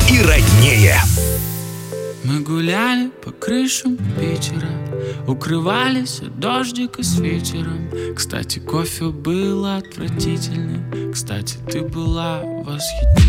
и роднее. Мы гуляли по крышам Питера, укрывались от дождика с вечером. Кстати, кофе был отвратительный. Кстати, ты была восхитительной.